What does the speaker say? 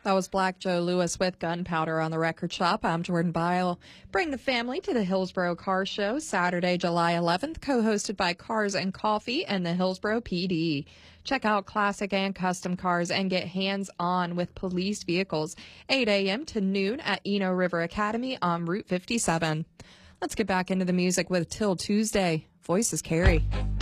That was Black Joe Lewis with Gunpowder on the Record Shop. I'm Jordan Byle. Bring the family to the Hillsborough Car Show Saturday, July 11th, co-hosted by Cars and Coffee and the Hillsborough PD. Check out classic and custom cars and get hands-on with police vehicles. 8 a.m. to noon at Eno River Academy on Route 57. Let's get back into the music with Till Tuesday. Voices carry.